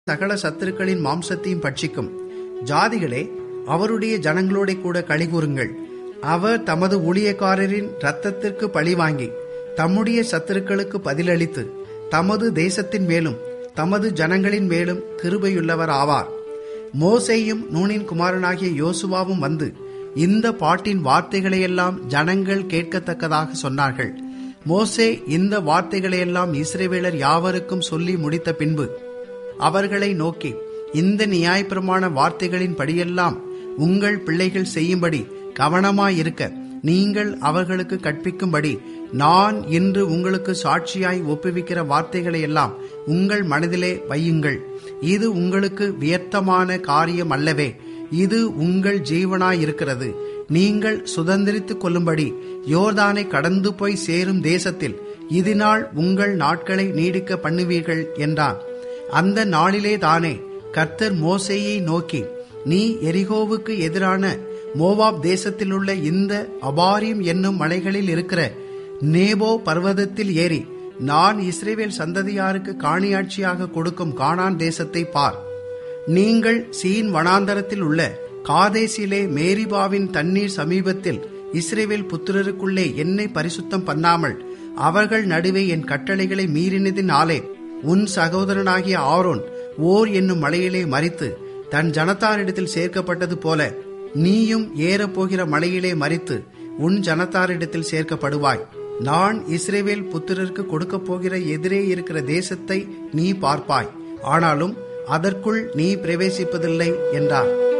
சகல சத்துருக்களின் மாம்சத்தையும் பட்சிக்கும். ஜாதிகளே, அவருடைய ஜனங்களோட கூட களிகூறுங்கள். அவர் தமது ஊழியக்காரரின் இரத்தத்திற்கு பழிவாங்கி தம்முடைய சத்துருக்களுக்கு பதிலளித்து தமது தேசத்தின் மேலும் தமது ஜனங்களின் மேலும் கிருபையுள்ளவர் ஆவார். மோசேயும் நூனின் குமாரனாகிய யோசுவாவும் வந்து இந்த பாட்டின் வார்த்தைகளையெல்லாம் ஜனங்கள் கேட்கத்தக்கதாக சொன்னார்கள். மோசே இந்த வார்த்தைகளையெல்லாம் இஸ்ரவேலர் யாவருக்கும் சொல்லி முடித்த பின்பு அவர்களை நோக்கி, இந்த நியாயப்பிரமாண வார்த்தைகளின் படியெல்லாம் உங்கள் பிள்ளைகள் செய்யும்படி கவனமாயிருக்க நீங்கள் அவர்களுக்கு கற்பிக்கும்படி நான் இன்று உங்களுக்கு சாட்சியாய் ஒப்புவிக்கிற வார்த்தைகளை எல்லாம் உங்கள் மனதிலே வையுங்கள். இது உங்களுக்கு வியர்த்தமான காரியம் அல்லவே, இது உங்கள் ஜீவனாயிருக்கிறது. நீங்கள் சுதந்திரித்துக் கொள்ளும்படி யோர்தானை கடந்து போய் சேரும் தேசத்தில் இதனால் உங்கள் நாட்களை நீடிக்க பண்ணுவீர்கள் என்றான். அந்த நாளிலே தானே கர்த்தர் மோசேயை நோக்கி, நீ எரிகோவுக்கு எதிரான மோவாப் தேசத்தில் உள்ள இந்த அபாரிம் என்னும் மலைகளில் இருக்கிற நேபோ பர்வதத்தில் ஏறி நான் இஸ்ரவேல் சந்ததியாருக்கு காணியாட்சியாக கொடுக்கும் கானான் தேசத்தை பார். நீங்கள் சீன் வனாந்தரத்தில் உள்ள காதேசிலே மேரிபாவின் தண்ணீர் சமீபத்தில் இஸ்ரவேல் புத்திரருக்குள்ளே என்னை பரிசுத்தம் பண்ணாமல் அவர்கள் நடுவே என் கட்டளைகளை மீறினதினாலே உன் சகோதரனாகிய ஆரோன் ஓர் என்னும் மலையிலே மரித்து தன் ஜனத்தாரிடத்தில் சேர்க்கப்பட்டது போல நீயும் ஏறப்போகிற மலையிலே மரித்து உன் ஜனத்தாரிடத்தில் சேர்க்கப்படுவாய். நான் இஸ்ரவேல் புத்திரருக்கு கொடுக்க போகிற எதிரே இருக்கிற தேசத்தை நீ பார்ப்பாய், ஆனாலும் அதற்குள் நீ பிரவேசிப்பதில்லை என்றார்.